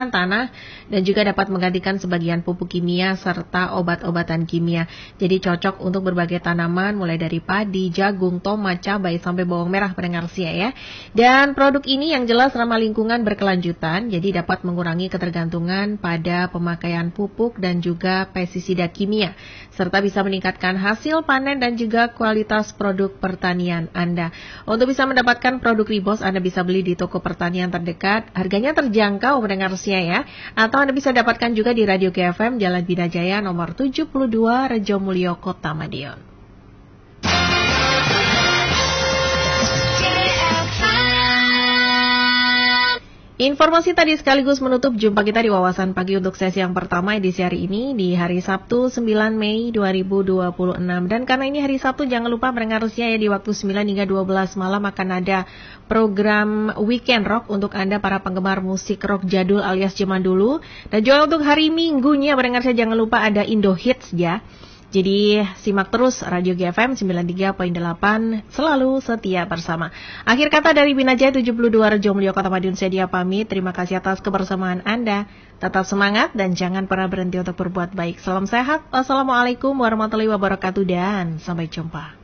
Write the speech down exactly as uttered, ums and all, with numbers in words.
tanah dan juga dapat menggantikan sebagian pupuk kimia serta obat-obatan kimia. Jadi cocok untuk berbagai tanaman mulai dari padi, jagung, tomat, cabai sampai bawang merah pendengar Sia ya. Dan produk ini yang jelas ramah lingkungan berkelanjutan, jadi dapat mengurangi ketergantungan pada pemakaian pupuk dan juga pestisida kimia serta bisa meningkatkan hasil panen dan juga kualitas produk pertanian Anda. Untuk bisa mendapatkan produk Ribos, Anda bisa beli di toko pertanian terdekat. Harganya terjangkau pendengar Sia ya, atau Anda bisa dapatkan juga di Radio K F M Jalan Bina Jaya nomor tujuh puluh dua Rejo Mulyo Kota Madiun. Informasi tadi sekaligus menutup jumpa kita di Wawasan Pagi untuk sesi yang pertama edisi hari ini di hari Sabtu sembilan Mei dua ribu dua puluh enam. Dan karena ini hari Sabtu, jangan lupa mendengar Sia ya, di waktu sembilan hingga dua belas malam akan ada program Weekend Rock untuk Anda para penggemar musik rock jadul alias zaman dulu. Dan juga untuk hari Minggunya mendengar Sia, jangan lupa ada Indo Hits ya. Jadi simak terus Radio G F M sembilan puluh tiga koma delapan, selalu setia bersama. Akhir kata dari Bina Jaya tujuh puluh dua Rejo Mulyo Kota Madiun, saya dia pamit. Terima kasih atas kebersamaan Anda. Tetap semangat dan jangan pernah berhenti untuk berbuat baik. Salam sehat. Wassalamualaikum warahmatullahi wabarakatuh dan sampai jumpa.